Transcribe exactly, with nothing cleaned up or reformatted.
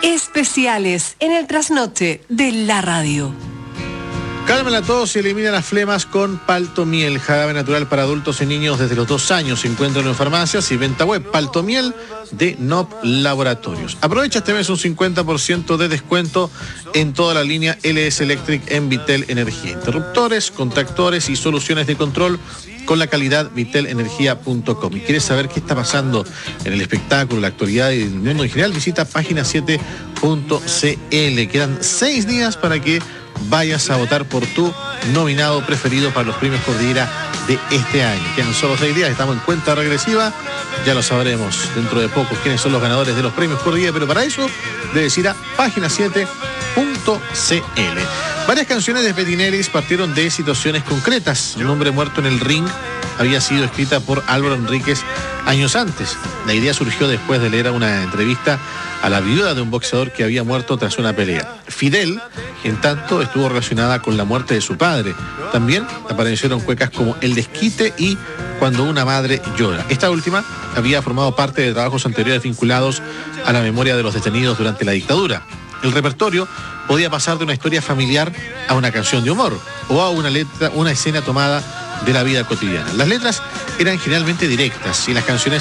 Especiales en el trasnoche de la radio. Calma la tos y elimina las flemas con Paltomiel, jarabe natural para adultos y niños desde los dos años. Se encuentran en farmacias y venta web. Paltomiel de N O P Laboratorios. Aprovecha este mes un cincuenta por ciento de descuento en toda la línea L S Electric en Vitel Energía. Interruptores, contactores y soluciones de control con la calidad vitel energía punto com. ¿Y quieres saber qué está pasando en el espectáculo, la actualidad y el mundo en general? Visita página siete punto c l. Quedan seis días para que vayas a votar por tu nominado preferido para los premios Cordillera de este año. Quedan solo seis días, estamos en cuenta regresiva, ya lo sabremos dentro de poco quiénes son los ganadores de los premios Cordillera, pero para eso debes ir a página siete punto c l. Varias canciones de Petineris partieron de situaciones concretas. Un hombre muerto en el ring había sido escrita por Álvaro Enríquez años antes. La idea surgió después de leer una entrevista a la viuda de un boxeador que había muerto tras una pelea. Fidel, en tanto, estuvo relacionada con la muerte de su padre. También aparecieron cuecas como El Desquite y Cuando una madre llora. Esta última había formado parte de trabajos anteriores vinculados a la memoria de los detenidos durante la dictadura. El repertorio podía pasar de una historia familiar a una canción de humor o a una letra, una escena tomada de la vida cotidiana. Las letras eran generalmente directas y las canciones